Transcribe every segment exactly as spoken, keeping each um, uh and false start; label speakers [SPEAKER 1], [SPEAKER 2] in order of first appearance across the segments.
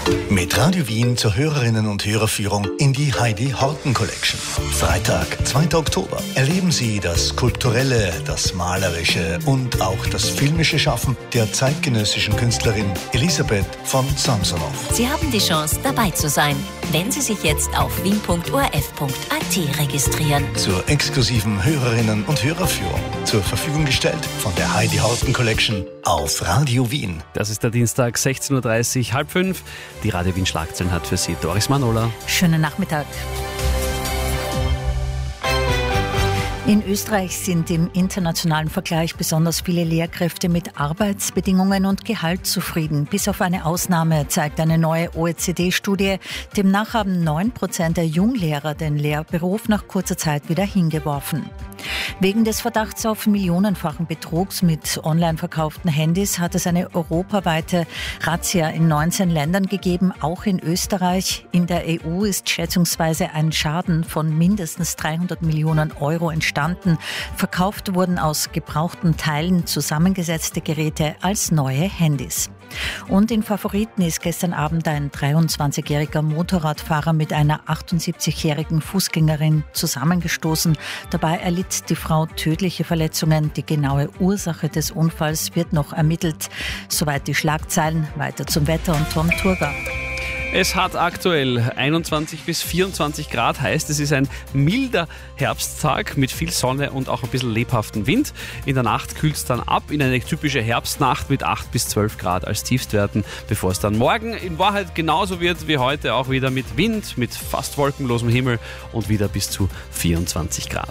[SPEAKER 1] Mit Radio Wien zur Hörerinnen- und Hörerführung in die Heidi Horten Collection. Freitag, zweiter Oktober. Erleben Sie das kulturelle, das malerische und auch das filmische Schaffen der zeitgenössischen Künstlerin Elisabeth von Samsonov.
[SPEAKER 2] Sie haben die Chance, dabei zu sein, wenn Sie sich jetzt auf wien punkt o r f punkt a t registrieren.
[SPEAKER 1] Zur exklusiven Hörerinnen- und Hörerführung zur Verfügung gestellt von der Heidi Horten Collection auf Radio Wien.
[SPEAKER 3] Das ist der Dienstag, sechzehn Uhr dreißig, halb fünf. Die Radio Wien Schlagzeilen hat für Sie Doris Manola.
[SPEAKER 4] Schönen Nachmittag. In Österreich sind im internationalen Vergleich besonders viele Lehrkräfte mit Arbeitsbedingungen und Gehalt zufrieden. Bis auf eine Ausnahme zeigt eine neue O E C D-Studie. Demnach haben neun Prozent der Junglehrer den Lehrberuf nach kurzer Zeit wieder hingeworfen. Wegen des Verdachts auf millionenfachen Betrugs mit online verkauften Handys hat es eine europaweite Razzia in neunzehn Ländern gegeben, auch in Österreich. In der E U ist schätzungsweise ein Schaden von mindestens dreihundert Millionen Euro entstanden. Verkauft wurden aus gebrauchten Teilen zusammengesetzte Geräte als neue Handys. Und in Favoriten ist gestern Abend ein dreiundzwanzigjähriger Motorradfahrer mit einer achtundsiebzigjährigen Fußgängerin zusammengestoßen. Dabei erlitt die Frau tödliche Verletzungen. Die genaue Ursache des Unfalls wird noch ermittelt. Soweit die Schlagzeilen. Weiter zum Wetter und Tom Turger.
[SPEAKER 3] Es hat aktuell einundzwanzig bis vierundzwanzig Grad, heißt es ist ein milder Herbsttag mit viel Sonne und auch ein bisschen lebhaften Wind. In der Nacht kühlt es dann ab in eine typische Herbstnacht mit acht bis zwölf Grad als Tiefstwerten, bevor es dann morgen in Wahrheit genauso wird wie heute, auch wieder mit Wind, mit fast wolkenlosem Himmel und wieder bis zu vierundzwanzig Grad.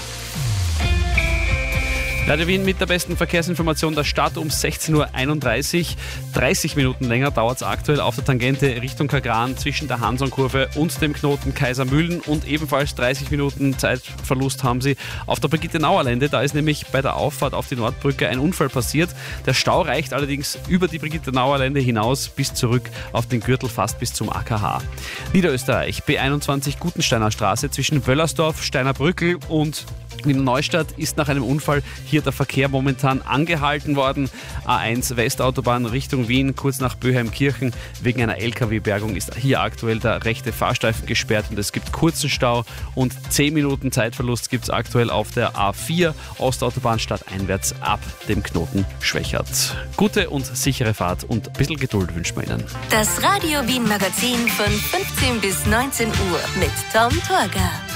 [SPEAKER 3] Radio Wien mit der besten Verkehrsinformation der Stadt um sechzehn Uhr einunddreißig. dreißig Minuten länger dauert es aktuell auf der Tangente Richtung Kagran zwischen der Hansonkurve und dem Knoten Kaisermühlen und ebenfalls dreißig Minuten Zeitverlust haben Sie auf der Brigitte-Nauer-Lände. Da ist nämlich bei der Auffahrt auf die Nordbrücke ein Unfall passiert. Der Stau reicht allerdings über die Brigitte-Nauer-Lände hinaus bis zurück auf den Gürtel fast bis zum A K H. Niederösterreich B einundzwanzig Gutensteiner Straße zwischen Wöllersdorf, Steinerbrückl und in Neustadt ist nach einem Unfall hier der Verkehr momentan angehalten worden. A eins Westautobahn Richtung Wien, kurz nach Böheimkirchen. Wegen einer L K W-Bergung ist hier aktuell der rechte Fahrstreifen gesperrt und es gibt kurzen Stau und zehn Minuten Zeitverlust gibt es aktuell auf der A vier Ostautobahn stadteinwärts ab dem Knoten Schwächert. Gute und sichere Fahrt und ein bisschen Geduld wünschen wir Ihnen.
[SPEAKER 2] Das Radio Wien Magazin von fünfzehn bis neunzehn Uhr mit Tom Turger.